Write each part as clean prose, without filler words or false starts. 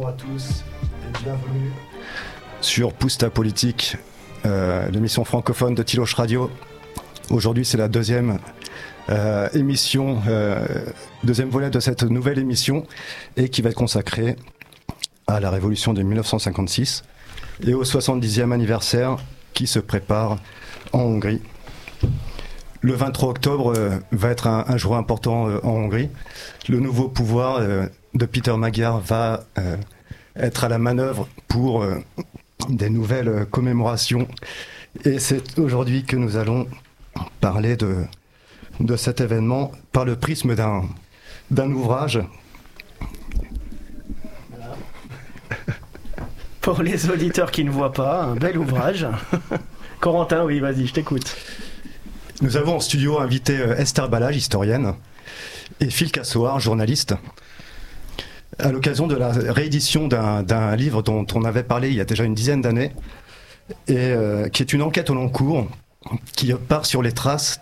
Bonjour à tous et bienvenue sur Pousse ta politique, l'émission francophone de Tiloche Radio. Aujourd'hui, c'est la deuxième émission, deuxième volet de cette nouvelle émission et qui va être consacrée à la révolution de 1956 et au 70e anniversaire qui se prépare en Hongrie. Le 23 octobre va être un jour important en Hongrie. Le nouveau pouvoir de Péter Magyar va être à la manœuvre pour des nouvelles commémorations. Et c'est aujourd'hui que nous allons parler de cet événement par le prisme d'un ouvrage. Voilà. Pour les auditeurs qui ne voient pas, un bel ouvrage. Corentin, oui, vas-y, je t'écoute. Nous avons en studio invité Esther Balázs, historienne, et Phil Cassoir, journaliste, à l'occasion de la réédition d'un livre dont on avait parlé il y a déjà une dizaine d'années, et qui est une enquête au long cours, qui part sur les traces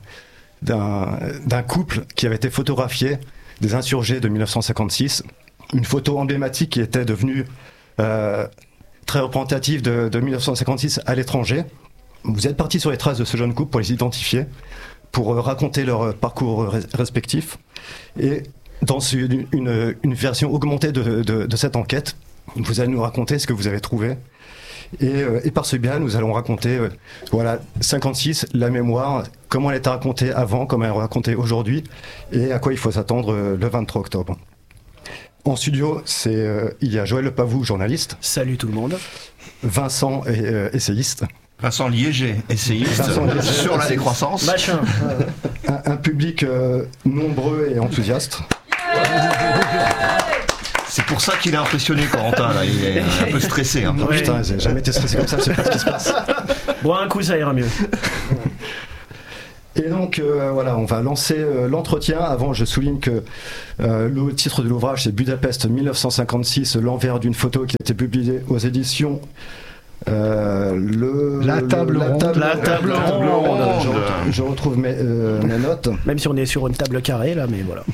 d'un couple qui avait été photographié des insurgés de 1956, une photo emblématique qui était devenue très représentative de 1956 à l'étranger. Vous êtes parti sur les traces de ce jeune couple pour les identifier, pour raconter leur parcours respectif. Et dans une version augmentée de cette enquête, vous allez nous raconter ce que vous avez trouvé. Et par ce biais, nous allons raconter 56, la mémoire, comment elle était racontée avant, comment elle est racontée aujourd'hui, et à quoi il faut s'attendre le 23 octobre. En studio, il y a Joël Lepavou, journaliste. Salut tout le monde. Vincent, essayiste. Vincent Liéger, essayiste sur la décroissance. Machin. Un public nombreux et enthousiaste. C'est pour ça qu'il est impressionné, Corentin, là. Il est un peu stressé. Hein. Ouais. Putain, j'ai jamais été stressé comme ça, je sais pas ce qui se passe. Bon, un coup, ça ira mieux. Et donc, on va lancer l'entretien. Avant, je souligne que le titre de l'ouvrage, c'est Budapest 1956, l'envers d'une photo, qui a été publié aux éditions... La table ronde. Je retrouve mes notes. Même si on est sur une table carrée là, mais voilà.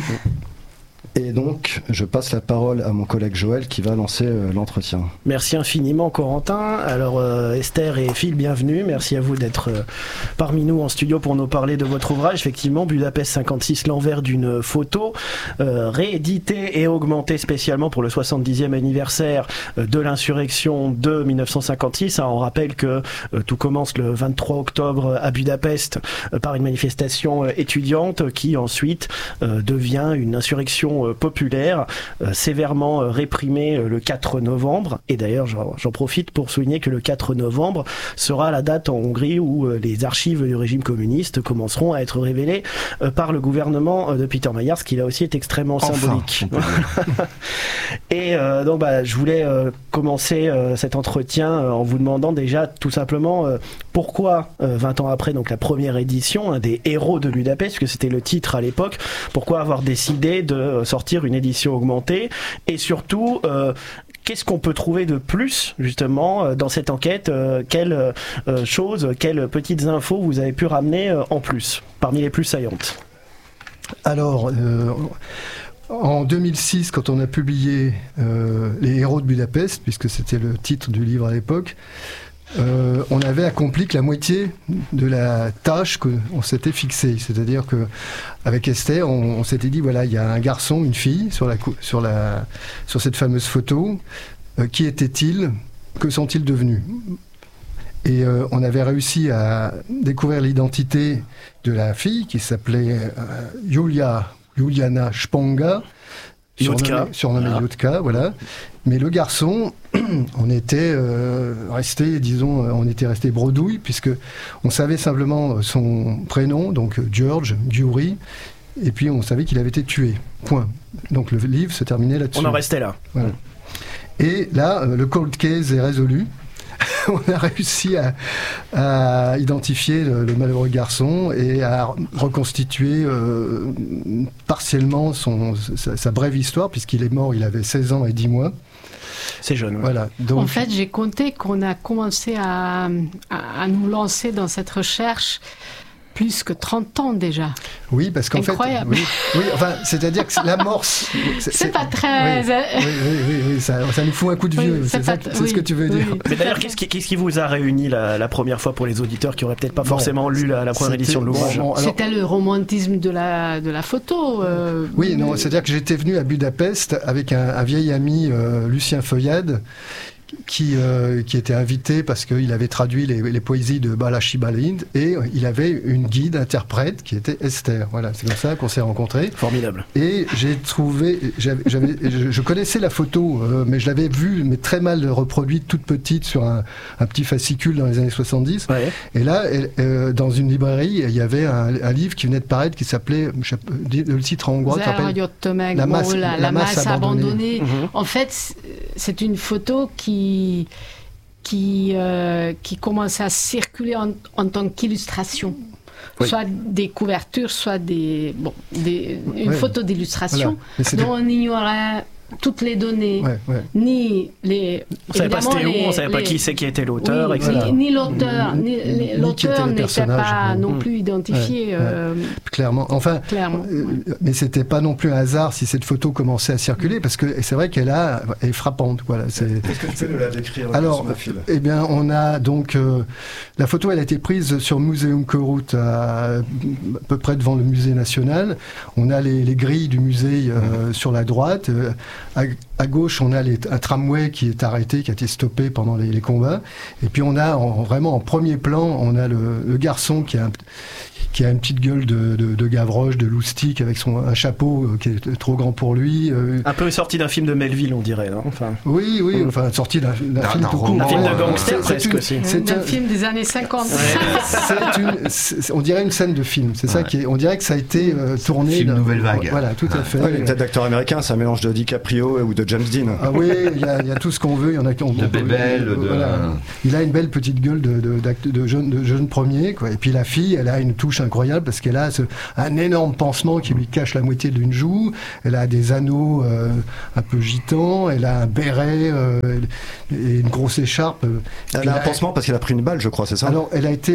Et donc, je passe la parole à mon collègue Joël qui va lancer l'entretien. Merci infiniment, Corentin. Alors, Esther et Phil, bienvenue. Merci à vous d'être parmi nous en studio pour nous parler de votre ouvrage. Effectivement, Budapest 56, l'envers d'une photo, réédité et augmenté spécialement pour le 70e anniversaire de l'insurrection de 1956. On rappelle que tout commence le 23 octobre à Budapest par une manifestation étudiante qui ensuite devient une insurrection populaire, sévèrement réprimée le 4 novembre. Et d'ailleurs, j'en profite pour souligner que le 4 novembre sera la date en Hongrie où les archives du régime communiste commenceront à être révélées par le gouvernement de Péter Magyar, ce qui là aussi est extrêmement symbolique. Et donc, je voulais commencer cet entretien en vous demandant déjà tout simplement pourquoi, 20 ans après donc la première édition, des héros de Budapest, puisque c'était le titre à l'époque, pourquoi avoir décidé de sortir une édition augmentée, et surtout qu'est-ce qu'on peut trouver de plus justement dans cette enquête, quelles choses, quelles petites infos vous avez pu ramener en plus, parmi les plus saillantes? Alors, en 2006, quand on a publié Les héros de Budapest, puisque c'était le titre du livre à l'époque, on avait accompli que la moitié de la tâche qu'on s'était fixée. C'est-à-dire qu'avec Esther, on s'était dit, voilà, il y a un garçon, une fille sur cette fameuse photo. Qui était-il? Que sont-ils devenus? Et on avait réussi à découvrir l'identité de la fille qui s'appelait Juliana Sponga, surnommée Yotka, voilà. Mais le garçon, on était resté bredouille, puisque on savait simplement son prénom, donc George, Gyuri, et puis on savait qu'il avait été tué. Point. Donc le livre se terminait là-dessus. On en restait là. Voilà. Et là, le cold case est résolu. On a réussi à identifier le malheureux garçon et à reconstituer partiellement sa brève histoire, puisqu'il est mort, il avait 16 ans et 10 mois. C'est jeune. Ouais. Voilà. Donc... En fait, j'ai compté qu'on a commencé à nous lancer dans cette recherche plus que 30 ans déjà. Oui, parce qu'en Incroyable. fait, oui, enfin, c'est-à-dire que l'amorce. C'est pas très. Oui, ça nous fout un coup de vieux. C'est ce que tu veux dire. Mais d'ailleurs, qu'est-ce qui vous a réuni la première fois pour les auditeurs qui auraient peut-être pas forcément lu la première édition de l'ouvrage? C'était le romantisme de la photo. Oui, non, c'est-à-dire que j'étais venu à Budapest avec un vieil ami, Lucien Feuillade, qui était invité parce qu'il avait traduit les poésies de Balázs Bálint, et il avait une guide interprète qui était Esther. Voilà, c'est comme ça qu'on s'est rencontrés. Formidable. Et j'ai trouvé, je connaissais la photo, mais je l'avais vue, mais très mal reproduite, toute petite, sur un petit fascicule dans les années 70. Ouais. Et là, dans une librairie, il y avait un livre qui venait de paraître qui s'appelait, le titre en hongrois, La masse abandonnée. En fait, c'est une photo qui commence à circuler en tant qu'illustration. Oui. Soit des couvertures, soit une photo d'illustration, voilà. Dont on ignorait toutes les données, ni les... On ne savait pas c'était où, on ne savait pas qui c'est qui était l'auteur. Oui, ni l'auteur, l'auteur n'était pas non plus identifié. Clairement. Enfin, mais c'était pas non plus un hasard si cette photo commençait à circuler, parce que c'est vrai qu'elle est frappante. Voilà, est-ce que tu peux nous la décrire? Alors, eh bien, on a donc... la photo, elle a été prise sur Museum Körút, à peu près devant le musée national. On a les grilles du musée sur la droite. À gauche, on a un tramway qui est arrêté, qui a été stoppé pendant les combats. Et puis on a vraiment en premier plan, on a le garçon qui a une petite gueule de Gavroche, de loustic, avec un chapeau qui est trop grand pour lui. Un peu sorti d'un film de Melville, on dirait, non? Oui, enfin sorti d'un film tout court. Un film de gangster, presque aussi. C'est un film des années 50. On dirait une scène de film. C'est ça qui est. On dirait que ça a été tourné. Film Nouvelle Vague. Voilà, tout à fait. Les têtes d'acteurs américains, c'est un mélange de DiCaprio ou de James Dean. Ah oui, il y a tout ce qu'on veut. Il y en a qui ont. De Bébel. Il a une belle petite gueule de jeune premier, quoi. Et puis la fille, elle a une touche incroyable parce qu'elle a un énorme pansement qui lui cache la moitié d'une joue. Elle a des anneaux un peu gitans. Elle a un béret et une grosse écharpe. Elle a un pansement parce qu'elle a pris une balle, je crois, c'est ça? Alors, elle a été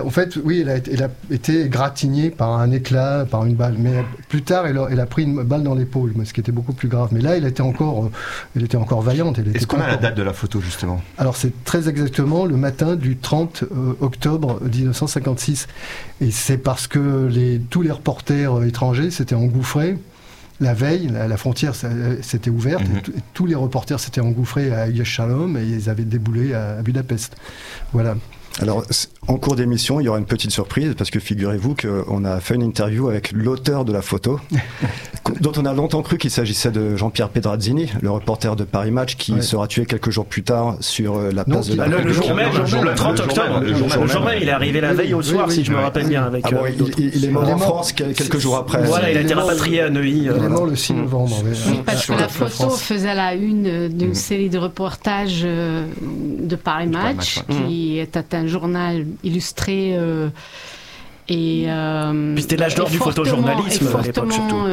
égratignée par un éclat, par une balle. Mais plus tard, elle a pris une balle dans l'épaule, ce qui était beaucoup plus grave. Mais là, elle était encore vaillante. Est-ce qu'on a la date de la photo, justement? Alors, c'est très exactement le matin du 30 octobre 1956. Et c'est parce que tous les reporters étrangers s'étaient engouffrés. La veille, la frontière s'était ouverte, et tous les reporters s'étaient engouffrés à Éges Shalom et ils avaient déboulé à Budapest. Voilà. Alors, en cours d'émission, il y aura une petite surprise, parce que figurez-vous qu'on a fait une interview avec l'auteur de la photo, dont on a longtemps cru qu'il s'agissait de Jean-Pierre Pedrazzini, le reporter de Paris Match, qui sera tué quelques jours plus tard sur la place de la... Le jour même, le 30 octobre. Le jour même, il est arrivé la veille au soir, si je me rappelle bien. Avec il est mort en France quelques jours après. Voilà, il a été rapatrié à Neuilly. Il est mort le 6 novembre. Oui, parce que la photo faisait la une d'une série de reportages de Paris Match, qui était un journal illustré et puis c'était l'âge d'or du photojournalisme à l'époque surtout.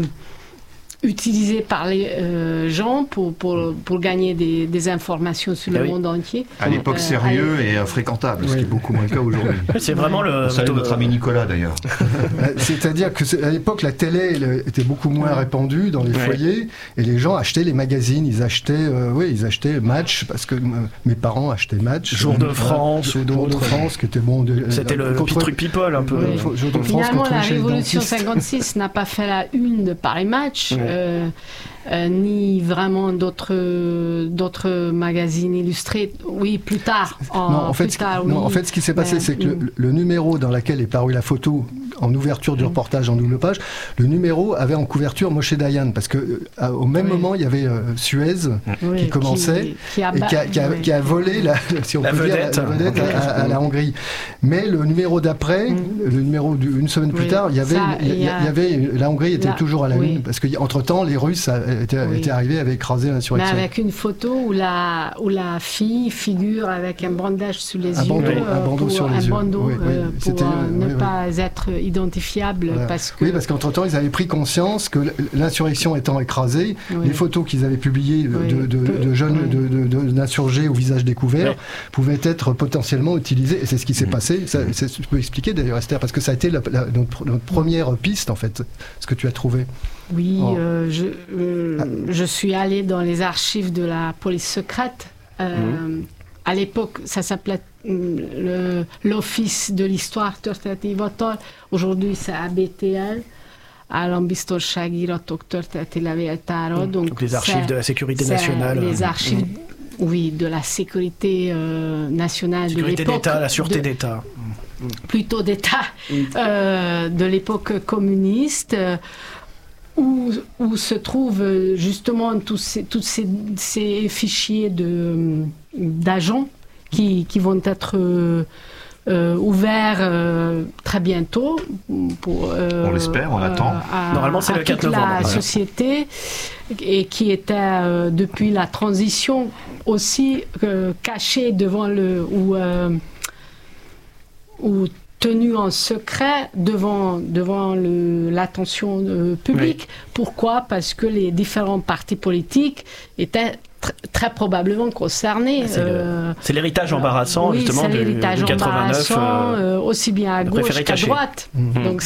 Utilisé par les gens pour gagner des informations sur le monde entier. À l'époque sérieux et fréquentable, ce qui est beaucoup moins le cas aujourd'hui. C'est vraiment On salue notre ami Nicolas d'ailleurs. C'est-à-dire qu'à l'époque la télé était beaucoup moins répandue dans les foyers et les gens achetaient les magazines, ils achetaient Match parce que mes parents achetaient Match. Jour de France ou d'autres. Jour de France qui était bon. C'était le petit truc people un peu. Finalement la Révolution 56 n'a pas fait la une de Paris Match. Ni vraiment d'autres magazines illustrés. Oui, plus tard. En fait, ce qui s'est passé, c'est que le numéro dans lequel est parue la photo, en ouverture du reportage en double page, le numéro avait en couverture Moshe Dayan, parce que au même moment, il y avait Suez qui commençait qui a volé la vedette à la Hongrie. Mais le numéro d'après, le numéro d'une semaine plus tard, la Hongrie était toujours à la une, parce qu'entre-temps, les Russes étaient arrivés, avaient écrasé l'insurrection. Mais avec une photo où la fille figure avec un bandage sous les yeux, un bandeau sur les yeux. Pour ne pas être identifiable parce que... Oui, parce qu'entre-temps, ils avaient pris conscience que l'insurrection étant écrasée, les photos qu'ils avaient publiées de jeunes d'insurgés au visage découvert pouvaient être potentiellement utilisées. Et c'est ce qui s'est passé. Tu peux expliquer d'ailleurs, Esther, parce que ça a été notre première piste, en fait, ce que tu as trouvé. Oui, je suis allée dans les archives de la police secrète. À l'époque, ça s'appelait l'Office de l'Histoire Történeti Hivatal. Aujourd'hui, c'est ABTL. Állambiztonságiratok Történeti Levéltára. Donc les archives de la sécurité nationale. Les archives, de la sécurité nationale sécurité de l'époque. d'État, la sûreté d'État. Plutôt d'État de l'époque communiste. Où se trouvent justement tous ces fichiers d'agents qui vont être ouverts très bientôt. On l'espère, on attend. Normalement, c'est le 4 novembre. La société, et qui était depuis la transition aussi cachée devant ou tenu en secret devant l'attention publique. Oui. Pourquoi ? Parce que les différents partis politiques étaient très probablement concernés. C'est l'héritage embarrassant, justement, de 89. Aussi bien à gauche qu'à droite. Donc,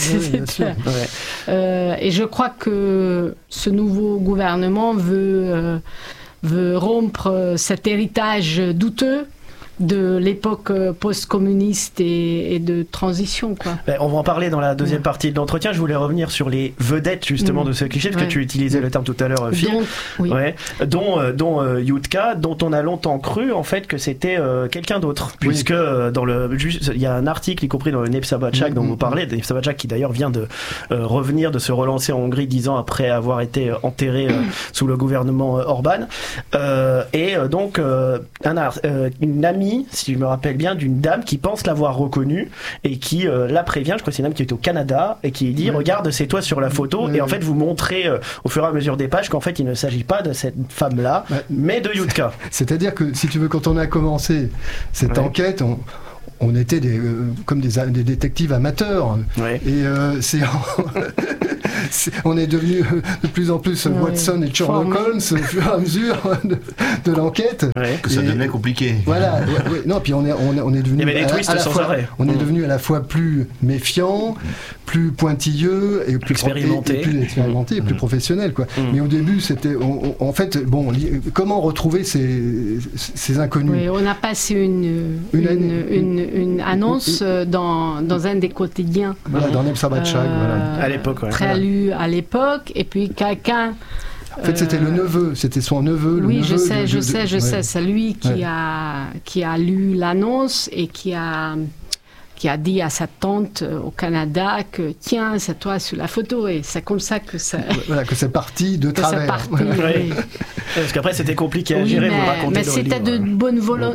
et je crois que ce nouveau gouvernement veut rompre cet héritage douteux de l'époque post-communiste et de transition, quoi. On va en parler dans la deuxième partie de l'entretien. Je voulais revenir sur les vedettes, justement, de ce cliché, parce que tu utilisais le terme tout à l'heure, Phil. Dont Yutka, dont on a longtemps cru, en fait, que c'était quelqu'un d'autre. Puisque il y a un article, y compris dans le Népszabadság dont vous parlez, de Népszabadság qui d'ailleurs vient de revenir, de se relancer en Hongrie 10 ans après avoir été enterré sous le gouvernement Orban. Donc, une amie, si je me rappelle bien, d'une dame qui pense l'avoir reconnue et qui la prévient. Je crois que c'est une dame qui est au Canada et qui dit regarde, c'est toi sur la photo. Et en fait, vous montrez au fur et à mesure des pages qu'en fait, il ne s'agit pas de cette femme-là, mais de Yutka. C'est-à-dire que, si tu veux, quand on a commencé cette enquête, on était comme des détectives amateurs. Et on est devenu de plus en plus Watson et Sherlock Holmes au fur et à mesure de l'enquête. Que ça devenait compliqué. Voilà. Non, puis on est devenu. Il y avait des twists sans arrêt. On est devenu à la fois plus méfiant, plus pointilleux et plus expérimenté, et plus professionnel, quoi. Mais au début, c'était, en fait, comment retrouver ces inconnus ? Oui, on a passé une annonce dans un des quotidiens. Voilà, dans Népszabadság, à l'époque, très lu à l'époque, et puis quelqu'un. En fait, c'était le neveu, c'était son neveu. Oui, je sais, c'est lui qui a lu l'annonce et qui a dit à sa tante au Canada que tiens, c'est toi sur la photo, et c'est comme ça que ça. Voilà, que c'est parti de travers. Oui. Parce qu'après c'était compliqué à gérer, vous le racontez. Mais c'était de bonne foi.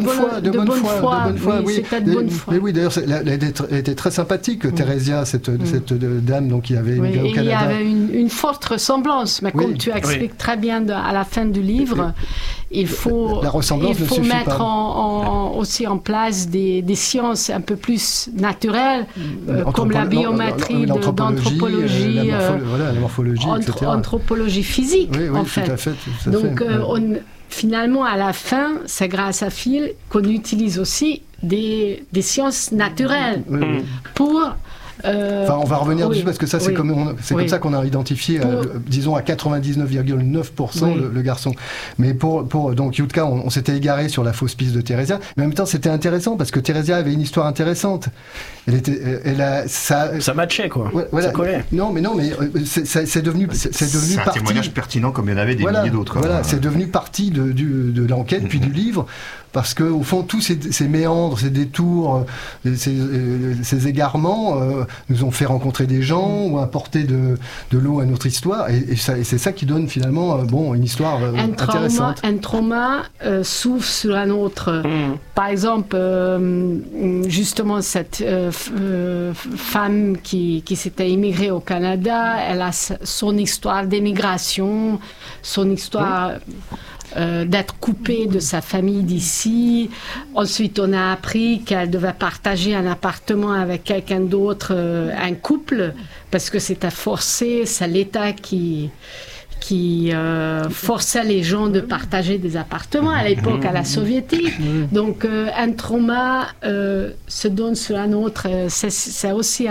Oui, c'était de bonne foi. Mais oui, d'ailleurs, elle était très sympathique, Theresia, cette dame donc, qui avait émigré au Canada. Il y avait une forte ressemblance, mais comme tu expliques très bien à la fin du livre, il faut mettre aussi en place des sciences un peu plus naturelles, comme la biométrie, d'anthropologie, la morphologie, etc. Anthropologie physique, en fait. Tout à fait. Donc, finalement, à la fin, c'est grâce à Phil qu'on utilise aussi des sciences naturelles pour... on va revenir dessus parce que ça, c'est comme ça qu'on a identifié, disons à 99,9% le garçon. Mais pour donc Yutka, on s'était égaré sur la fausse piste de Theresia. Mais en même temps, c'était intéressant parce que Theresia avait une histoire intéressante. Ça matchait, quoi. Ça collait. Non, mais c'est devenu un partie. Témoignage pertinent comme il y en avait des milliers d'autres. Voilà, c'est devenu partie de l'enquête puis du livre. Parce que au fond, tous ces méandres, ces détours, ces égarements nous ont fait rencontrer des gens ou apporter de l'eau à notre histoire, et c'est ça qui donne finalement une histoire intéressante. Un trauma s'ouvre sur un autre. Par exemple, justement cette femme qui s'était immigrée au Canada, elle a son histoire d'émigration, son histoire. d'être coupée de sa famille d'ici. Ensuite, on a appris qu'elle devait partager un appartement avec quelqu'un d'autre, un couple, parce que c'était forcé, c'est l'État qui forçait les gens de partager des appartements à l'époque à la soviétique. Donc un trauma se donne sur un autre. C'est aussi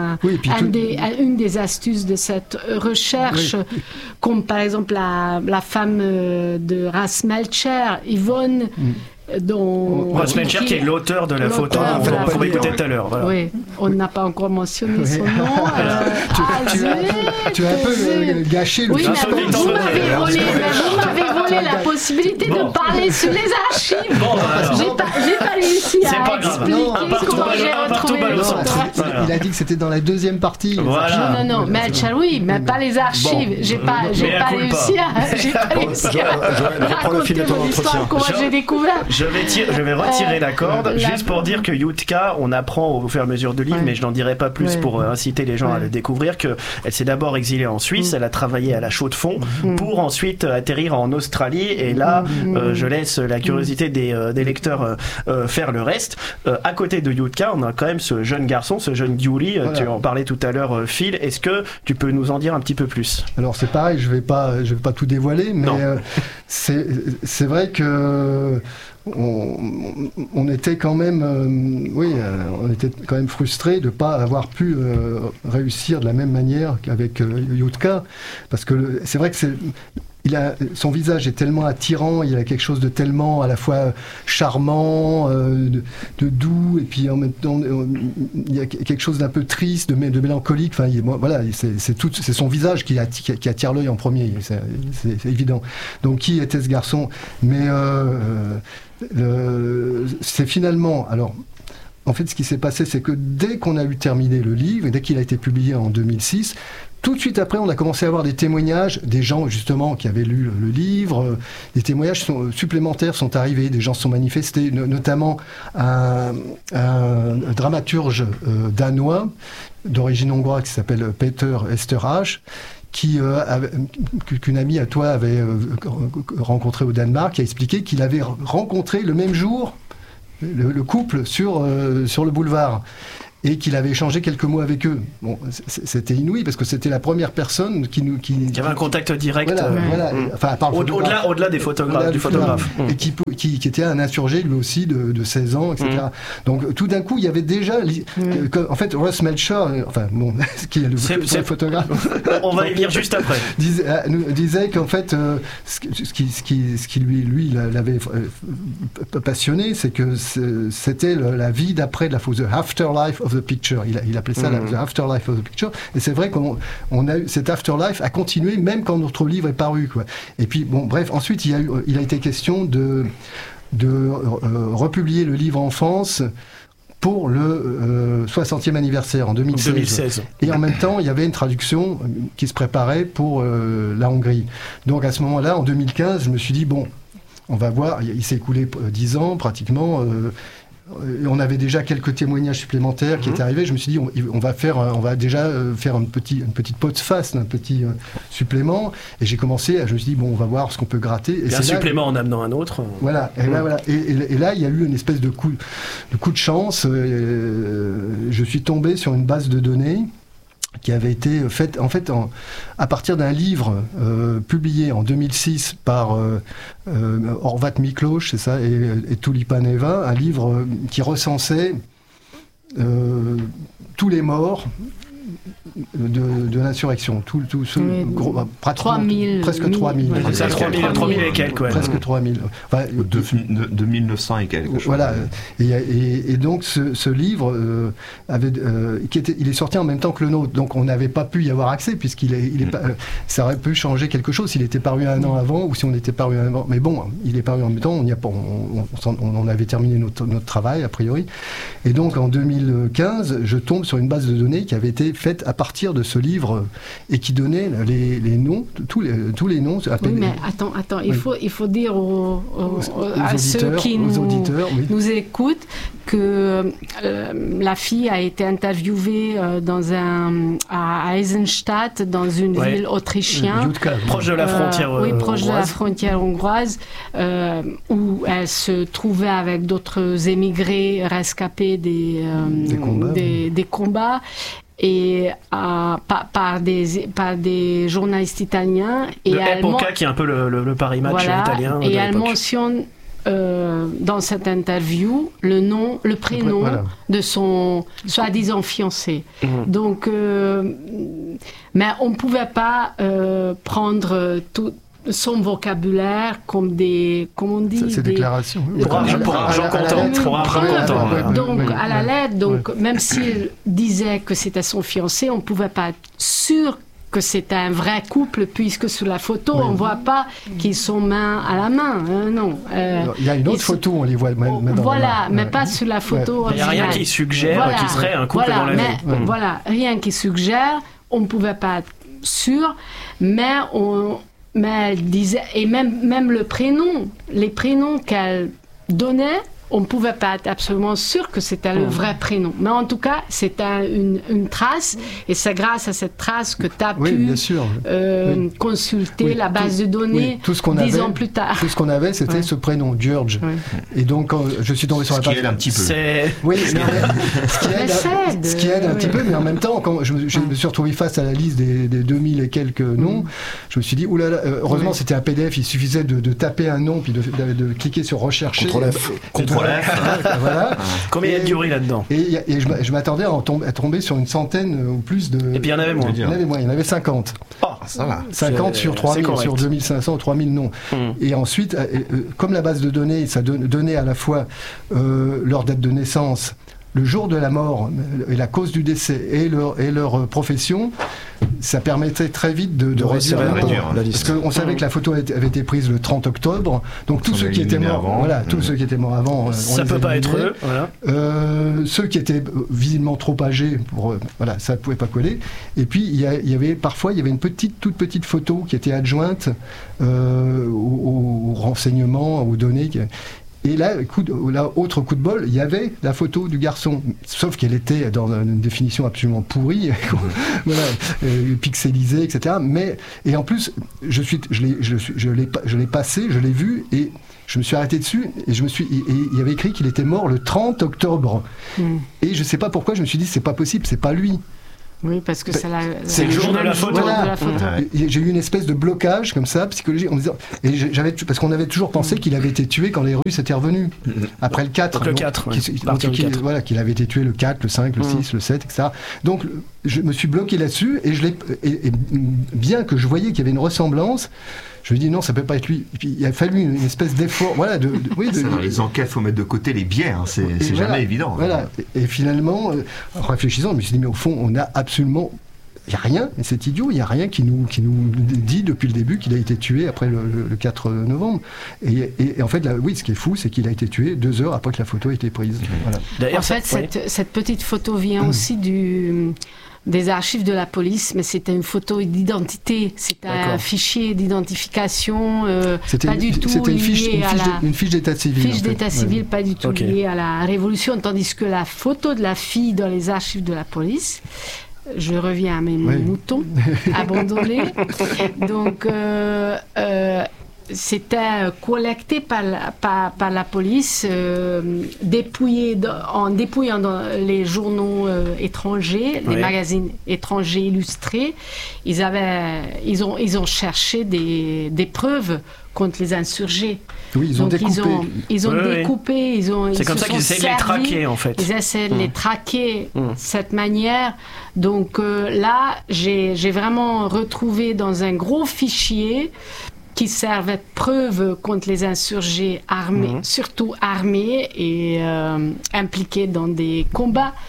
une des astuces de cette recherche, comme par exemple la femme de Ras Melcher, Yvonne. Ras Melcher qui est l'auteur de la photo qu'on a trouvé peut-être tout à l'heure. Voilà. Oui, on n'a pas encore mentionné son nom. Tu as un peu gâché le truc. Oui, mais vous m'avez volé la possibilité de parler sur les archives. J'ai pas réussi à expliquer comment j'ai retrouvé le centre. Il a dit que c'était dans la deuxième partie. Voilà. Non, Melcher, oui, mais pas les archives. J'ai pas réussi à raconter mon histoire, comment j'ai découvert. Je vais retirer la corde, juste pour dire que Yutka, on apprend au fur et à mesure du livre, mais je n'en dirai pas plus pour inciter les gens à le découvrir, qu'elle s'est d'abord exilée en Suisse, elle a travaillé à la Chaux-de-Fonds, pour ensuite atterrir en Australie, et là, je laisse la curiosité des lecteurs faire le reste. À côté de Yutka, on a quand même ce jeune garçon, ce jeune Yuri, tu en parlais tout à l'heure, Phil, est-ce que tu peux nous en dire un petit peu plus ? Alors c'est pareil, je vais pas tout dévoiler, mais c'est vrai que on était quand même, on était quand même frustrés de ne pas avoir pu réussir de la même manière qu'avec Yutka, parce que c'est vrai que son visage est tellement attirant, il a quelque chose de tellement à la fois charmant, de doux, et puis en même temps il y a quelque chose d'un peu triste, de mélancolique. Enfin, c'est son visage qui attire l'œil en premier, c'est évident. Donc qui était ce garçon ? Mais c'est finalement, alors en fait ce qui s'est passé, c'est que dès qu'on a eu terminé le livre, et dès qu'il a été publié en 2006, tout de suite après, on a commencé à avoir des témoignages, des gens justement qui avaient lu le livre, des témoignages supplémentaires sont arrivés, des gens se sont manifestés, notamment un dramaturge danois d'origine hongroise qui s'appelle Peter Esterhage, qu'une amie à toi avait rencontré au Danemark, qui a expliqué qu'il avait rencontré le même jour le couple sur le boulevard, et qu'il avait échangé quelques mots avec eux. Bon, c'était inouï, parce que c'était la première personne qui avait un contact direct. Enfin, au-delà des photographes, du photographe. Et qui était un insurgé, lui aussi, de 16 ans, etc. Donc, tout d'un coup, il y avait déjà... en fait, Ras Melcher, qui est le photographe... On va y venir juste après. disait qu'en fait, ce qui lui l'avait passionné, c'est que c'était la vie d'après de la photo, the afterlife of the picture. Il appelait ça the afterlife of the picture. Et c'est vrai qu'on a eu cet afterlife a continué même quand notre livre est paru, quoi. Et puis bref, ensuite il a été question de republier le livre en France pour le 60e anniversaire en 2016. Et en même temps, il y avait une traduction qui se préparait pour la Hongrie. Donc à ce moment-là, en 2015, je me suis dit on va voir. Il s'est écoulé 10 ans pratiquement. On avait déjà quelques témoignages supplémentaires qui étaient arrivés. Je me suis dit, on va déjà faire une petite postface, un petit supplément. Et j'ai commencé, je me suis dit, on va voir ce qu'on peut gratter. Et un supplément en amenant un autre. Voilà. Et là, il y a eu une espèce de coup de chance. Je suis tombé sur une base de données qui avait été faite à partir d'un livre publié en 2006 par Horvat Miklos, c'est ça, et Tulipan Eva, un livre qui recensait tous les morts de l'insurrection, pratiquement 3000, presque 3000. C'est 3000 et quelques. Presque 3000. Enfin, de 1900 et quelques. Voilà. Et donc ce livre il est sorti en même temps que le nôtre. Donc on n'avait pas pu y avoir accès, ça aurait pu changer quelque chose s'il était paru un an avant ou si on était paru un an avant. Mais il est paru en même temps. On avait terminé notre travail a priori. Et donc en 2015, je tombe sur une base de données qui avait été faite à partir de ce livre et qui donnait les noms, tous les noms. Oui, mais attends, il faut dire à ceux qui nous écoutent que la fille a été interviewée à Eisenstadt, dans une ville autrichienne, proche de la frontière proche de la frontière hongroise, où elle se trouvait avec d'autres émigrés rescapés des combats. Et par des journalistes italiens. Et Epoca, qui est un peu le Paris Match italien. Et elle mentionne dans cette interview le prénom de son soi-disant fiancé. Donc, mais on ne pouvait pas prendre tout son vocabulaire comme on dit ces déclarations pour argent comptant. Donc à la lettre, même s'il disait que c'était son fiancé, on ne pouvait pas être sûr que c'était un vrai couple, puisque sur la photo, on ne voit pas qu'ils sont main à la main. Non. Il y a une autre photo, on les voit main dans la main. Mais pas sur la photo. Il n'y a rien qui suggère qu'il serait un couple dans la vie. Voilà, rien qui suggère, on ne pouvait pas être sûr, mais elle disait, et même les prénoms qu'elle donnait, on ne pouvait pas être absolument sûr que c'était le vrai prénom. Mais en tout cas, c'était une trace, et c'est grâce à cette trace que tu as pu consulter la base de données 10 ans plus tard. Tout ce qu'on avait, c'était ce prénom, George. Et donc, quand je suis tombé sur la page... Ce qui aide un petit peu. Oui, ce qui aide un petit peu, mais en même temps, quand je me suis retrouvé face à la liste des 2000 et quelques noms, je me suis dit, oulala, heureusement, c'était un PDF, il suffisait de taper un nom, puis de cliquer sur rechercher. Voilà. Combien il y a de durée là-dedans? Et je m'attendais à tomber sur une centaine ou plus de... Et puis il y en avait moins. Il y en avait 50. Ça va. 50 sur 3000, sur 2500 ou 3000 noms. Et ensuite, comme la base de données, ça donnait à la fois leur date de naissance, le jour de la mort et la cause du décès et leur profession, ça permettait très vite de réduire la liste. Parce qu'on savait que la photo avait été prise le 30 octobre, donc tous ceux qui étaient morts, tous ceux qui étaient morts avant, ça peut pas être eux. Ceux qui étaient visiblement trop âgés, ça ne pouvait pas coller. Et puis il y avait une toute petite photo qui était adjointe aux renseignements, aux données. Et là, autre coup de bol, il y avait la photo du garçon, sauf qu'elle était dans une définition absolument pourrie, pixelisée, etc. Et en plus, je l'ai passé, je l'ai vu, et je me suis arrêté dessus, et il y avait écrit qu'il était mort le 30 octobre. Et je ne sais pas pourquoi, je me suis dit, c'est pas possible, c'est pas lui. Oui, parce que c'est le jour de la photo. J'ai eu une espèce de blocage comme ça, psychologique, en disant, parce qu'on avait toujours pensé qu'il avait été tué quand les Russes étaient revenus. Après le 4. Le 4, qu'il avait été tué le 4, le 5, le 6, le 7, etc. Donc, je me suis bloqué là-dessus, et bien que je voyais qu'il y avait une ressemblance, je me dis non, ça peut pas être lui. Et puis il a fallu une espèce d'effort. Les enquêtes, faut mettre de côté les biais, c'est jamais évident. Voilà. Et finalement, en réfléchissant, je me suis dit, mais au fond, on a absolument. Il n'y a rien, et c'est idiot, il n'y a rien qui nous dit depuis le début qu'il a été tué après le 4 novembre. Et en fait, ce qui est fou, c'est qu'il a été tué 2 heures après que la photo ait été prise. Voilà. D'ailleurs, en fait, cette petite photo vient aussi des archives de la police, mais c'était une photo d'identité, c'était un fichier d'identification, pas du tout lié à une fiche d'état civil. Fiche d'état civil, pas du tout liée à la Révolution, tandis que la photo de la fille dans les archives de la police, je reviens à mes moutons abandonnés, donc c'était collecté par la police, en dépouillant dans les journaux étrangers, les magazines étrangers illustrés. Ils ont cherché des preuves contre les insurgés. Oui, ils ont découpé. Ils ont découpé. C'est comme ça qu'ils essaient de les traquer, en fait. Ils essaient de les traquer de cette manière. Donc là, j'ai vraiment retrouvé dans un gros fichier qui servait de preuve contre les insurgés armés, surtout armés et impliqués dans des combats.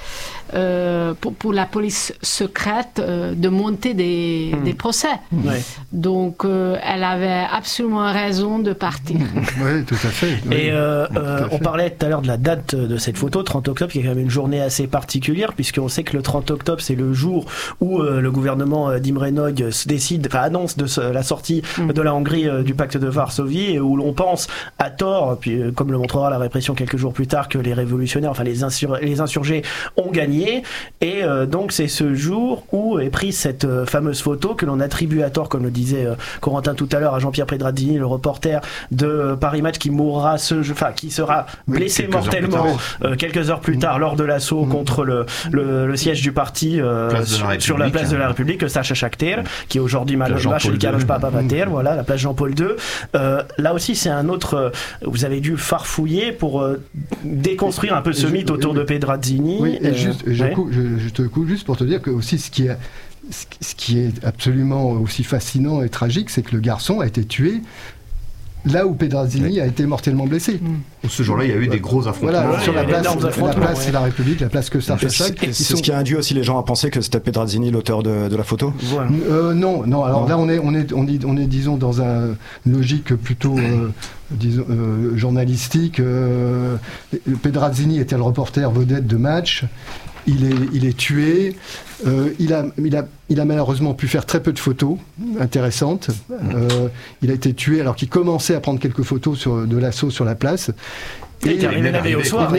pour la police secrète de monter des procès. Ouais. Donc elle avait absolument raison de partir. Oui, tout à fait. Oui. Et on parlait tout à l'heure de la date de cette photo, 30 octobre, qui est quand même une journée assez particulière, puisqu'on sait que le 30 octobre, c'est le jour où le gouvernement d'Imre Nagy annonce la sortie de la Hongrie du pacte de Varsovie, et où l'on pense à tort, puis comme le montrera la répression quelques jours plus tard, que les révolutionnaires, enfin les insurgés ont gagné. Et donc c'est ce jour où est prise cette fameuse photo que l'on attribue à tort, comme le disait Corentin tout à l'heure, à Jean-Pierre Pedrazzini, le reporter de Paris Match, qui sera blessé mortellement quelques heures plus tard lors de l'assaut contre le siège du parti sur la place de la République, Sacha Shakhter, qui est aujourd'hui voilà, la place Jean-Paul II. Là aussi, c'est un autre. Vous avez dû farfouiller pour déconstruire un peu ce mythe autour de Pedrazzini. Oui, et je te coupe juste pour te dire que aussi ce qui est absolument aussi fascinant et tragique, c'est que le garçon a été tué là où Pedrazzini a été mortellement blessé. Ce jour-là, il y a eu des gros affrontements. Voilà, sur la place de la République, la place que Sacha Shakhter. C'est ce qui a induit aussi les gens à penser que c'était Pedrazzini l'auteur de la photo. Voilà. Non. Alors là, on est disons dans une logique plutôt journalistique. Pedrazzini était le reporter vedette de Match. Il est tué. Il a malheureusement pu faire très peu de photos intéressantes. Il a été tué alors qu'il commençait à prendre quelques photos de l'assaut sur la place. Il est arrivé la veille au soir.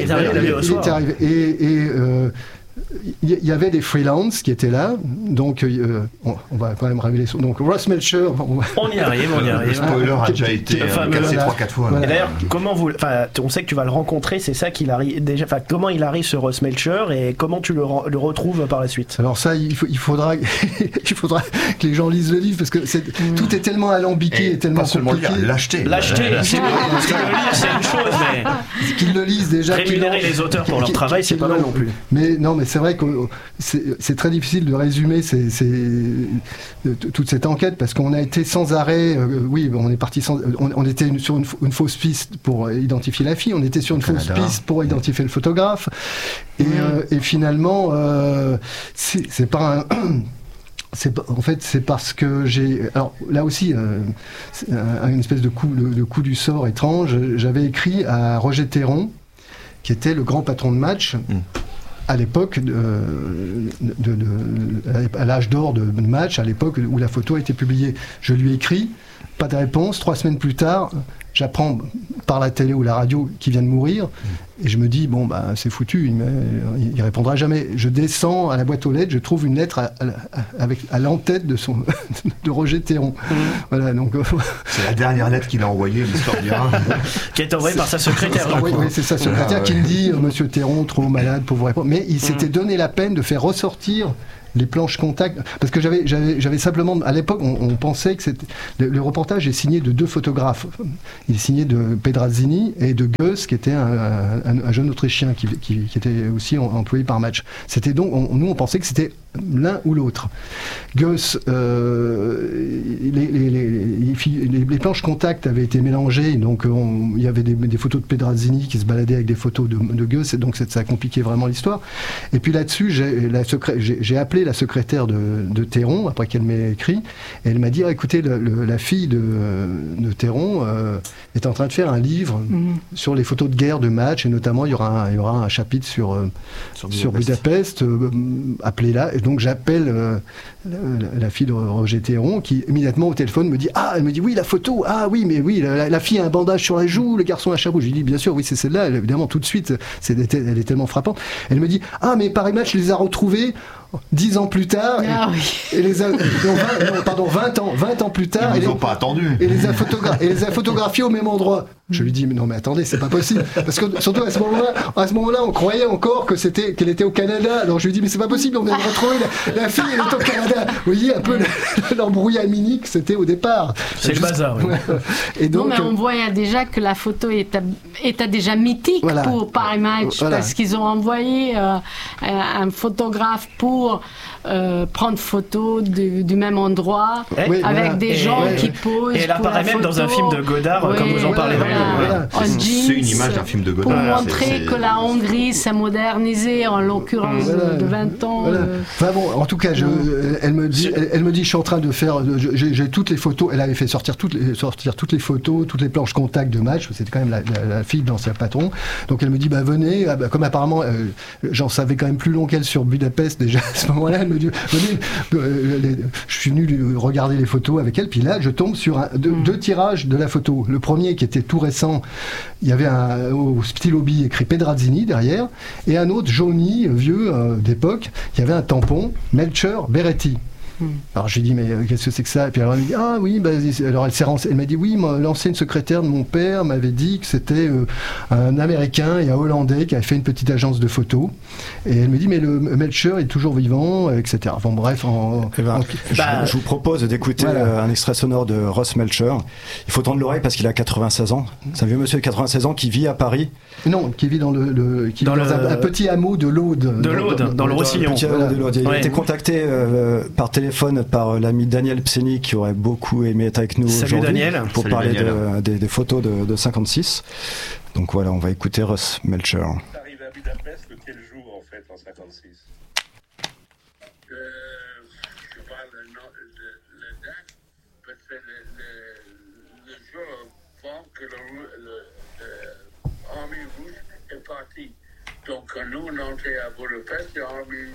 Il y avait des freelances qui étaient là, donc on va quand même révéler. Donc Ross Melcher, on y arrive. Le spoiler a déjà été cassé 3-4 fois. Voilà. Et d'ailleurs, on sait que tu vas le rencontrer, c'est ça qu'il arrive déjà. Comment il arrive ce Ross Melcher et comment tu le retrouves par la suite? Alors ça, il faudra que les gens lisent le livre parce que tout est tellement alambiqué et tellement compliqué. L'acheter, c'est bon, parce que le lire c'est une chose, mais qu'ils le lisent déjà. Rémunérer les auteurs pour leur travail, c'est pas mal non plus. Mais c'est vrai que c'est très difficile de résumer toute cette enquête parce qu'on a été sans arrêt. On est parti on était sur une fausse piste pour identifier la fille. On était sur une fausse piste pour identifier le photographe. Et finalement, c'est pas un. C'est parce que j'ai. Alors là aussi, une espèce de coup du sort étrange. J'avais écrit à Roger Théron, qui était le grand patron de Match. À l'époque, à l'âge d'or de Match, à l'époque où la photo a été publiée. Je lui ai écrit, pas de réponse. 3 semaines plus tard, j'apprends par la télé ou la radio qu'il vient de mourir. Et je me dis, c'est foutu, il répondra jamais. Je descends à la boîte aux lettres, je trouve une lettre à l'entête de Roger Théron. Voilà, donc, c'est la dernière lettre qu'il a envoyée, l'histoire dira. Qui est envoyée par sa secrétaire. Oui, c'est sa secrétaire qui me dit, Monsieur Théron, trop malade pour vous répondre. Mais il s'était donné la peine de faire ressortir les planches contact, parce que j'avais simplement, à l'époque, on pensait que le reportage est signé de 2 photographes. Il est signé de Pedrazzini et de Goes, qui était un jeune Autrichien qui était aussi employé par Match. C'était donc, nous on pensait que c'était l'un ou l'autre. Goes, les planches contact avaient été mélangées, donc il y avait des photos de Pedrazzini qui se baladaient avec des photos de Goes, et donc ça a compliqué vraiment l'histoire. Et puis là-dessus, j'ai appelé la secrétaire de Théron, après qu'elle m'ait écrit, et elle m'a dit, écoutez, la fille de Théron est en train de faire un livre sur les photos de guerre de Match, et notamment il y aura un chapitre sur Budapest, appelez-la. Et donc j'appelle la fille de Roger Théron, qui immédiatement au téléphone me dit, elle me dit, oui, la photo, mais oui, la fille a un bandage sur la joue, le garçon a un chapeau. Je lui dis, bien sûr, oui, c'est celle-là, évidemment, tout de suite, elle est tellement frappante. Elle me dit, mais Paris Match les a retrouvés 10 ans plus tard, 20 ans plus tard, ils n'ont pas attendu. Et les a photographiés au même endroit. Je lui dis, mais attendez, c'est pas possible. Parce que surtout à ce moment-là, on croyait encore qu'elle était au Canada. Alors je lui dis, mais c'est pas possible, on vient de retrouver la fille, elle est au Canada. Vous voyez un peu l'embrouillamini que c'était au départ. C'est le bazar, oui. Et donc, mais on voyait déjà que la photo était déjà mythique pour Paris Match, parce qu'ils ont envoyé un photographe pour prendre photo du même endroit avec des gens qui posent. Et elle apparaît même dans un film de Godard, comme vous en parlez dans le en jeans. C'est une image d'un film de Godard. Pour montrer que la Hongrie s'est modernisée, en l'occurrence de 20 ans. Enfin bon, en tout cas, elle me dit, je suis en train de faire, j'ai toutes les photos. Elle avait fait sortir toutes les photos, toutes les planches contact de match. C'était quand même la fille de l'ancien patron. Donc elle me dit, venez. Comme apparemment, j'en savais quand même plus long qu'elle sur Budapest déjà à ce moment-là. Elle me dit, venez. Je suis venu regarder les photos avec elle. Puis là, je tombe sur deux tirages de la photo. Le premier qui était tout récent, il y avait au stylo bille écrit Pedrazzini derrière, et un autre jauni, vieux d'époque, qui avait un tampon Melcher Beretti. Alors je lui dis, mais qu'est-ce que c'est que ça? Et puis alors elle me dit, ah oui, alors elle m'a dit, oui, l'ancienne secrétaire de mon père m'avait dit que c'était un Américain et un Hollandais qui avait fait une petite agence de photos. Et elle me dit, mais le Melcher est toujours vivant, etc. Bon, bref. Je vous propose d'écouter un extrait sonore de Ross Melcher. Il faut tendre l'oreille parce qu'il a 96 ans. C'est un vieux monsieur de 96 ans qui vit à Paris. Non, qui vit dans un petit hameau de l'Aude. Dans le Roussillon. Il a été contacté par téléphone par l'ami Daniel Pseny qui aurait beaucoup aimé être avec nous aujourd'hui pour parler des photos de 56. Donc voilà, on va écouter Ross Melcher. Arrivé à Budapest, quel jour en fait en 56? Je parle le date, parce que le jour avant que l'armée rouge est partie. Donc quand nous on entrait à Budapest, l'armée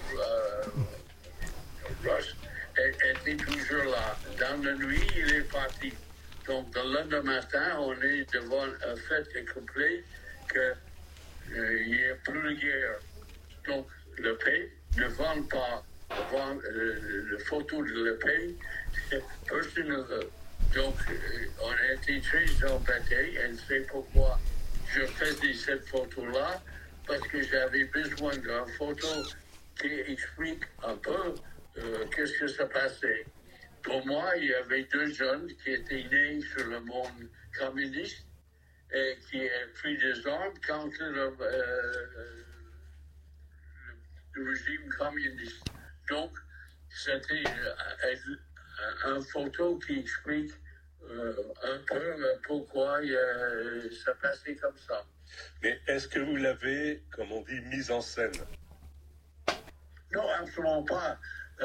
russe était toujours là. Dans la nuit, il est parti. Donc, le lendemain matin, on est devant un fait complet qu'il n'y a plus de guerre. Donc, le pays ne vend pas la photo de le pays. Personne ne veut. Donc, on a été très embêtés et c'est pourquoi je faisais cette photo-là, parce que j'avais besoin d'une photo qui explique un peu qu'est-ce que ça passait. Pour moi, il y avait deux jeunes qui étaient nés sur le monde communiste et qui ont pris des armes contre le régime communiste. Donc, c'était une photo qui explique un peu pourquoi ça passait comme ça. Mais est-ce que vous l'avez, comme on dit, mise en scène? Non, absolument pas.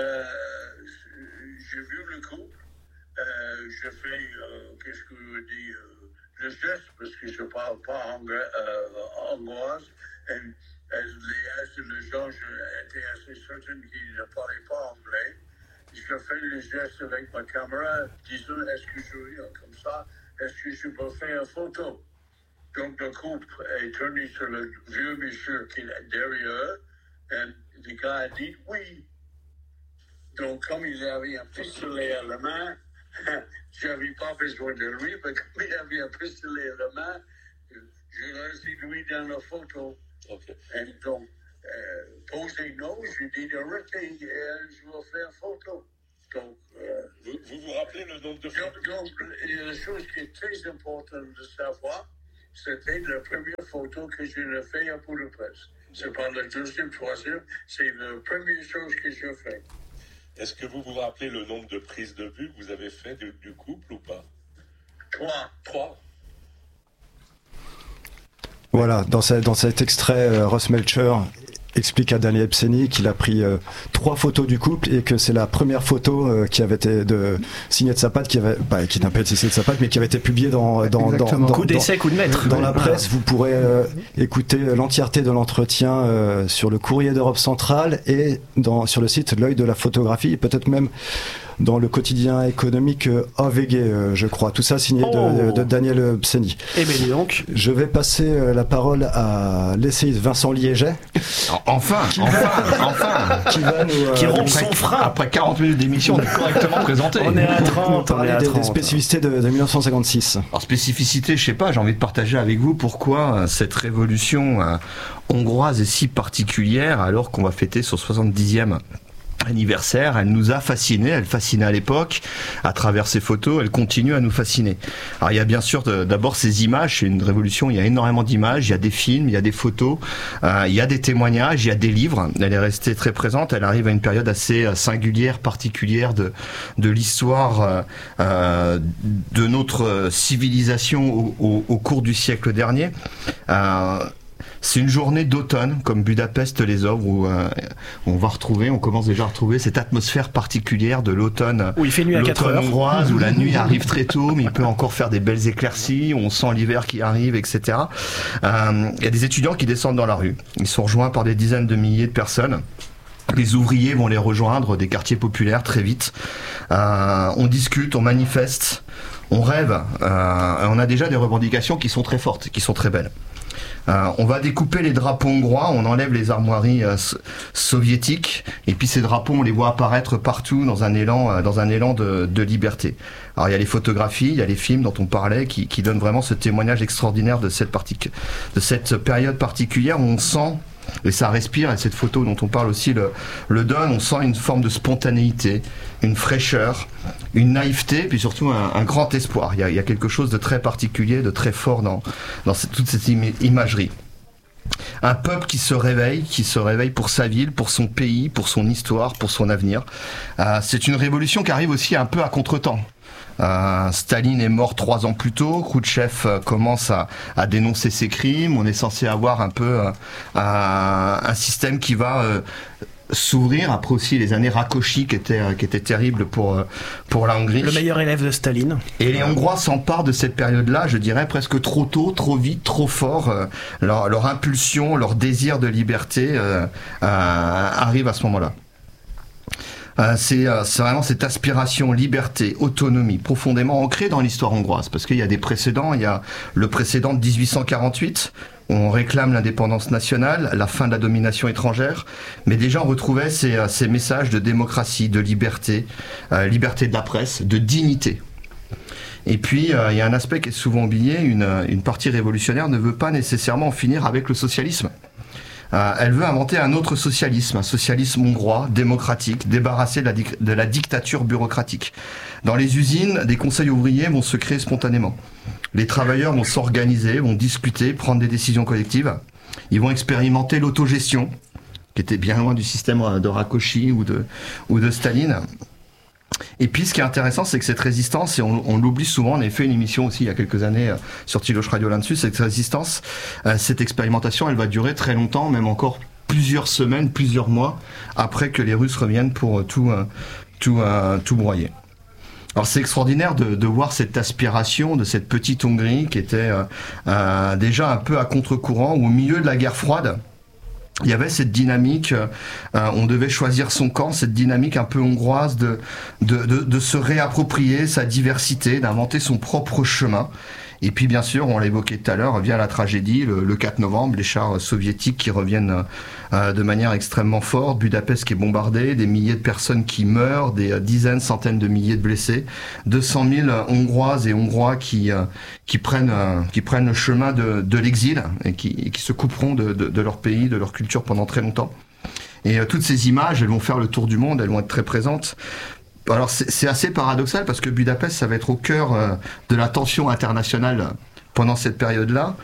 J'ai vu le couple, je fais, qu'est-ce que je dis, le geste, parce que je ne parle pas hongroise, et les gens, j'étais assez certain qu'ils ne parlaient pas anglais. Je fais le geste avec ma caméra, disant, est-ce que je comme ça, est-ce que je peux faire une photo? Donc le couple est tourné sur le vieux monsieur qui est derrière, et le gars a dit oui. Donc, comme il avait un pistolet à la main, je n'avais pas besoin de lui, mais comme il avait un pistolet à la main, je l'ai laissé lui dans la photo. Okay. Et donc, posez non, je lui ai arrêtez, je vais faire une photo. Donc, vous vous rappelez le nombre de photos? Donc, la chose qui est très importante de savoir, c'était la première photo que je l'ai faite à Budapest. C'est pas la deuxième, troisième, c'est la première chose que je fais. Est-ce que vous vous rappelez le nombre de prises de vue que vous avez fait du couple ou pas? 3. Voilà, dans cet extrait, Ross Melcher explique à Daniel Pseny qu'il a pris 3 photos du couple et que c'est la première photo qui avait été signée de sa part, qui n'a pas été signée de sa part, mais qui avait été publiée dans coup d'essai, coup de maître. Dans la presse. Vous pourrez écouter l'entièreté de l'entretien sur le Courrier d'Europe centrale et sur le site L'Œil de la photographie, et peut-être même dans le quotidien économique AVG, je crois. Tout ça signé de Daniel Pseny. Eh bien, donc. Je vais passer la parole à l'essayiste Vincent Liéget. Enfin Qui rompt son frein. Après 40 minutes d'émission, on est correctement présenté. On est à 30. On parler des spécificités de 1956. Alors, spécificité, je sais pas, j'ai envie de partager avec vous pourquoi cette révolution hongroise est si particulière alors qu'on va fêter son 70e anniversaire, elle nous a fascinés, elle fascinait à l'époque, à travers ses photos, elle continue à nous fasciner. Alors il y a bien sûr d'abord ces images, c'est une révolution, il y a énormément d'images, il y a des films, il y a des photos, il y a des témoignages, il y a des livres, elle est restée très présente, elle arrive à une période assez singulière, particulière de l'histoire de notre civilisation au cours du siècle dernier. C'est une journée d'automne, comme Budapest les offre, où on commence déjà à retrouver cette atmosphère particulière de l'automne. Où il fait nuit à 4 heures. Hongroise, où la nuit arrive très tôt, mais il peut encore faire des belles éclaircies, où on sent l'hiver qui arrive, etc. Il y a des étudiants qui descendent dans la rue. Ils sont rejoints par des dizaines de milliers de personnes. Les ouvriers vont les rejoindre des quartiers populaires très vite. On discute, on manifeste, on rêve. On a déjà des revendications qui sont très fortes, qui sont très belles. On va découper les drapeaux hongrois, on enlève les armoiries soviétiques, et puis ces drapeaux, on les voit apparaître partout dans un élan de liberté. Alors il y a les photographies, il y a les films dont on parlait, qui donnent vraiment ce témoignage extraordinaire de cette période particulière où on sent, et ça respire, et cette photo dont on parle aussi le donne, on sent une forme de spontanéité, une fraîcheur, une naïveté, puis surtout un grand espoir. Il y a quelque chose de très particulier, de très fort dans toute cette imagerie. Un peuple qui se réveille pour sa ville, pour son pays, pour son histoire, pour son avenir. C'est une révolution qui arrive aussi un peu à contre-temps. Staline est mort 3 ans plus tôt, Khrouchtchev commence à dénoncer ses crimes, on est censé avoir un peu un système qui va s'ouvrir après aussi les années Rákosi qui étaient terribles pour la Hongrie. Le meilleur élève de Staline. Et les Hongrois s'emparent de cette période-là, je dirais presque trop tôt, trop vite, trop fort. Leur impulsion, leur désir de liberté arrive à ce moment-là. C'est vraiment cette aspiration, liberté, autonomie, profondément ancrée dans l'histoire hongroise, parce qu'il y a des précédents. Il y a le précédent de 1848, où on réclame l'indépendance nationale, la fin de la domination étrangère, mais déjà on retrouvait ces messages de démocratie, de liberté, liberté de la presse, de dignité. Et puis, il y a un aspect qui est souvent oublié, une partie révolutionnaire ne veut pas nécessairement en finir avec le socialisme. Elle veut inventer un autre socialisme, un socialisme hongrois, démocratique, débarrassé de la dictature bureaucratique. Dans les usines, des conseils ouvriers vont se créer spontanément. Les travailleurs vont s'organiser, vont discuter, prendre des décisions collectives. Ils vont expérimenter l'autogestion, qui était bien loin du système de Rákosi ou de Staline. Et puis ce qui est intéressant, c'est que cette résistance, et on l'oublie souvent, on avait fait une émission aussi il y a quelques années sur Tiloche Radio là-dessus, cette résistance, cette expérimentation, elle va durer très longtemps, même encore plusieurs semaines, plusieurs mois, après que les Russes reviennent pour tout broyer. Alors c'est extraordinaire de voir cette aspiration de cette petite Hongrie qui était déjà un peu à contre-courant, ou au milieu de la guerre froide. Il y avait cette dynamique, on devait choisir son camp, cette dynamique un peu hongroise de se réapproprier sa diversité, d'inventer son propre chemin. Et puis bien sûr, on l'évoquait tout à l'heure, vient la tragédie, le 4 novembre, les chars soviétiques qui reviennent de manière extrêmement forte, Budapest qui est bombardée, des milliers de personnes qui meurent, des dizaines, centaines de milliers de blessés, 200 000 Hongroises et Hongrois qui prennent le chemin de l'exil et qui se couperont de leur pays, de leur culture pendant très longtemps. Et toutes ces images, elles vont faire le tour du monde, elles vont être très présentes. Alors c'est assez paradoxal parce que Budapest, ça va être au cœur de la tension internationale pendant cette période-là.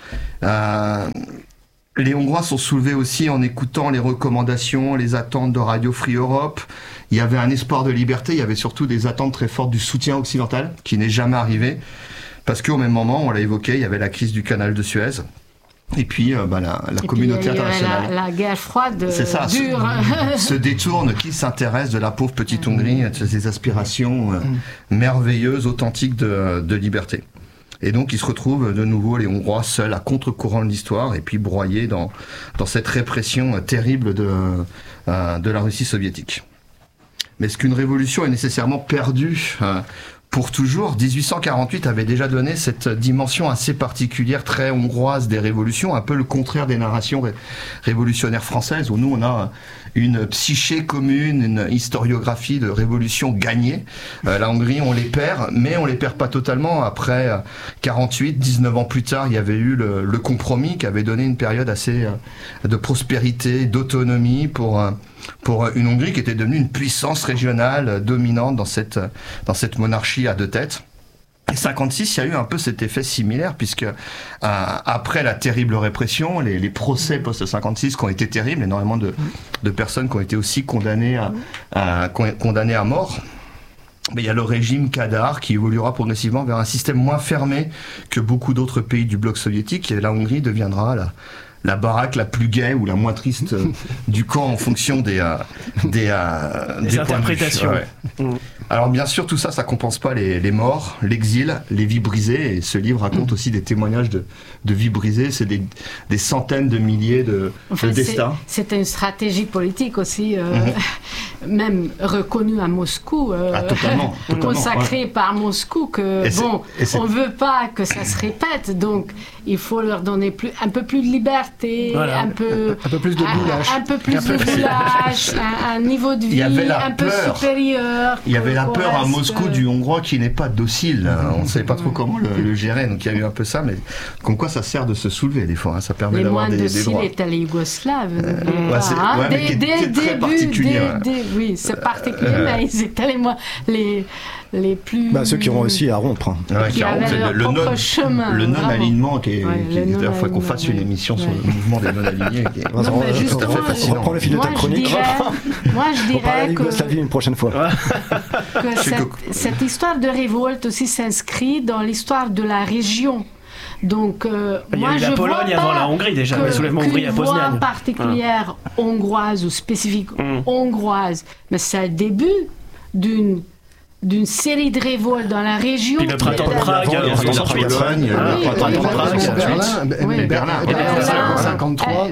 Les Hongrois sont soulevés aussi en écoutant les recommandations, les attentes de Radio Free Europe. Il y avait un espoir de liberté, il y avait surtout des attentes très fortes du soutien occidental, qui n'est jamais arrivé. Parce qu'au même moment, on l'a évoqué, il y avait la crise du canal de Suez. Et puis la communauté internationale. La guerre froide dure. Se détourne, qui s'intéresse de la pauvre petite Hongrie, de ses aspirations merveilleuses, authentiques de liberté. Et donc ils se retrouvent de nouveau, les Hongrois, seuls à contre-courant de l'histoire, et puis broyés dans cette répression terrible de la Russie soviétique. Mais est-ce qu'une révolution est nécessairement perdue pour toujours? 1848 avait déjà donné cette dimension assez particulière, très hongroise des révolutions, un peu le contraire des narrations révolutionnaires françaises, où nous on a une psyché commune, une historiographie de révolution gagnée. La Hongrie, on les perd, mais on les perd pas totalement. Après 48, 19 ans plus tard, il y avait eu le compromis qui avait donné une période assez de prospérité, d'autonomie pour pour une Hongrie qui était devenue une puissance régionale dominante dans cette monarchie à deux têtes. Et 56, il y a eu un peu cet effet similaire, puisque après la terrible répression, les procès post-56 qui ont été terribles, énormément de personnes qui ont été aussi condamnées à mort. Mais il y a le régime Kadar qui évoluera progressivement vers un système moins fermé que beaucoup d'autres pays du bloc soviétique, et la Hongrie deviendra la baraque la plus gaie ou la moins triste du camp en fonction des interprétations. Ouais. Alors bien sûr, tout ça, ça compense pas les morts, l'exil, les vies brisées. Et ce livre raconte aussi des témoignages de vies brisées. C'est des centaines de milliers de destins. C'est une stratégie politique aussi, même reconnue à Moscou, totalement, consacrée par Moscou, que on veut pas que ça se répète. Donc il faut leur donner un peu plus de liberté, voilà. un peu plus de goulash, un niveau de vie un peu supérieur. Il y avait la peur à Moscou du Hongrois qui n'est pas docile. On ne savait pas trop comment le gérer, donc il y a eu un peu ça, mais comme quoi ça sert de se soulever des fois, hein. Ça permet d'avoir des droits. Les moins dociles étaient les Yougoslaves. Très particulier. Oui, c'est particulier, mais ils étaient les plus... ceux qui ont réussi à rompre. Ouais, qui avaient leur propre chemin. Le non-alignement, il faut qu'on fasse une émission sur le mouvement des non-alignés. On reprend le fil de ta chronique. Moi, je dirais que une prochaine fois. Cette histoire de révolte aussi s'inscrit dans l'histoire de la région. Donc, il y a eu la Pologne avant la Hongrie déjà, le soulèvement ouvrier à Poznań. Une particulière hongroise ou spécifique hongroise, mais c'est le début d'une série de révoltes dans la région. Puis le printemps de Prague, Berlin, 53.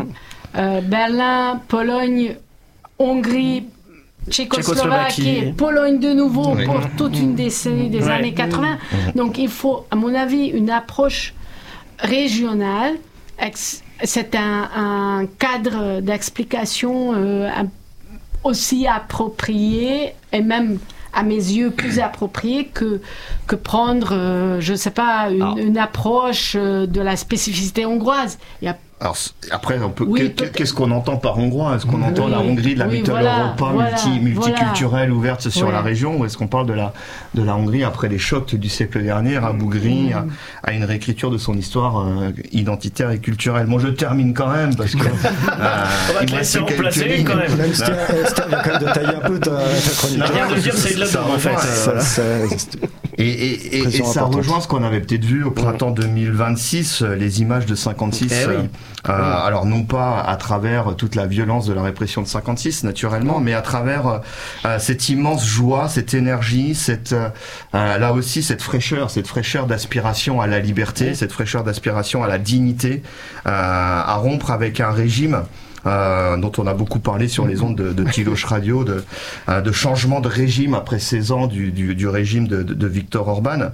Berlin, Pologne, Hongrie, Tchécoslovaquie, Pologne de nouveau pour toute une décennie des années 80. Donc il faut, à mon avis, une approche régionale. C'est un cadre d'explication aussi approprié et même à mes yeux plus approprié que prendre, je ne sais pas, une approche de la spécificité hongroise. Alors, après, qu'est-ce qu'on entend par hongrois? Est-ce qu'on entend la Hongrie de la Mitteleuropa multiculturelle ouverte sur la région, ou est-ce qu'on parle de la Hongrie après les chocs du siècle dernier, rabougrie, à une réécriture de son histoire identitaire et culturelle? Bon, je termine quand même, parce que... on va te laisser remplacer quand même. Esther vient quand même de tailler un peu ta chronique. Rien de dire, c'est de la bombe en fait. Et ça rejoint ce qu'on avait peut-être vu au printemps 2026, les images de 56. Alors non pas à travers toute la violence de la répression de 56 naturellement, mais à travers cette immense joie, cette énergie, là aussi cette fraîcheur d'aspiration à la liberté, cette fraîcheur d'aspiration à la dignité, à rompre avec un régime dont on a beaucoup parlé sur les ondes de Tilos Radio, de changement de régime après 16 ans du régime de Viktor Orban.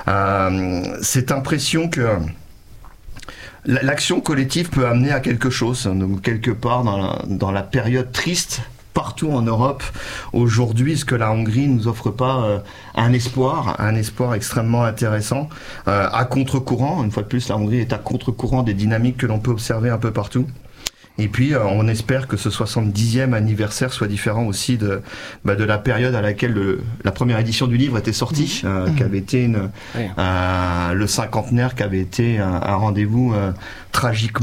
Cette impression que l'action collective peut amener à quelque chose, donc quelque part dans la période triste partout en Europe aujourd'hui. Est-ce que la Hongrie nous offre pas un espoir extrêmement intéressant, à contre-courant? Une fois de plus, la Hongrie est à contre-courant des dynamiques que l'on peut observer un peu partout. Et puis, on espère que ce 70e anniversaire soit différent aussi de la période à laquelle la première édition du livre était sortie, qui avait été le cinquantenaire, qui avait été un rendez-vous tragiquement